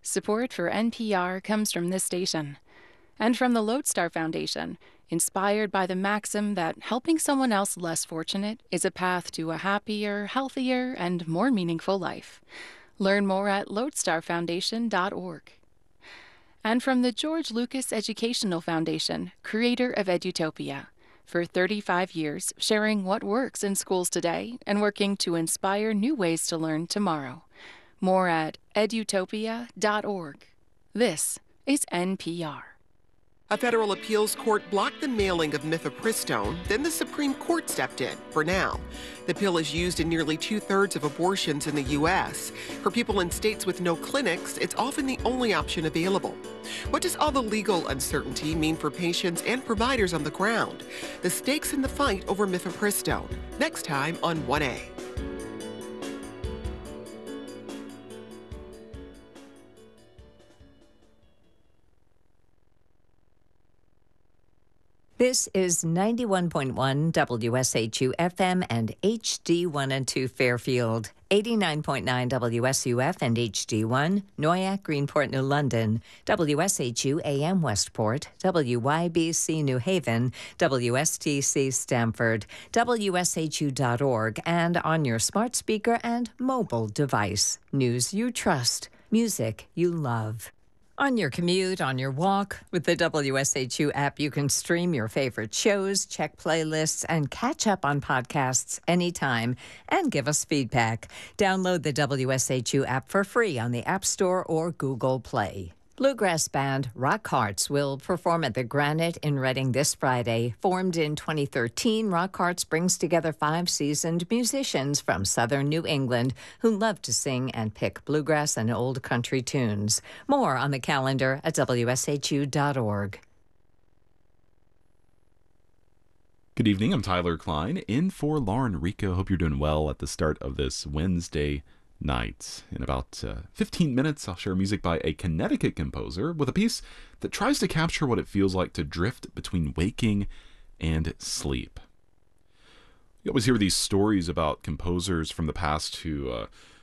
Support for NPR comes from this station and from the Lodestar Foundation, inspired by the maxim that helping someone else less fortunate is a path to a happier, healthier, and more meaningful life. Learn more at lodestarfoundation.org. And from the George Lucas Educational Foundation, creator of Edutopia, for 35 years sharing what works in schools today and working to inspire new ways to learn tomorrow. More at edutopia.org. This is NPR. A federal appeals court blocked the mailing of mifepristone, then the Supreme Court stepped in, for now. The pill is used in nearly 2/3 of abortions in the U.S. For people in states with no clinics, it's often the only option available. What does all the legal uncertainty mean for patients and providers on the ground? The stakes in the fight over mifepristone. Next time on 1A. This is 91.1 WSHU FM and HD1 and 2 Fairfield, 89.9 WSUF and HD1, Noyak, Greenport, New London, WSHU AM Westport, WYBC New Haven, WSTC Stamford, WSHU.org, and on your smart speaker and mobile device. News you trust, music you love. On your commute, on your walk, with the WSHU app, you can stream your favorite shows, check playlists, and catch up on podcasts anytime, and give us feedback. Download the WSHU app for free on the App Store or Google Play. Bluegrass band Rock Hearts will perform at the Granite in Reading this Friday. Formed in 2013, Rock Hearts brings together 5 seasoned musicians from southern New England who love to sing and pick bluegrass and old country tunes. More on the calendar at WSHU.org. Good evening, I'm Tyler Klein, in for Lauren Rico. Hope you're doing well at the start of this Wednesday night. In about 15 minutes, I'll share music by a Connecticut composer with a piece that tries to capture what it feels like to drift between waking and sleep. You always hear these stories about composers from the past who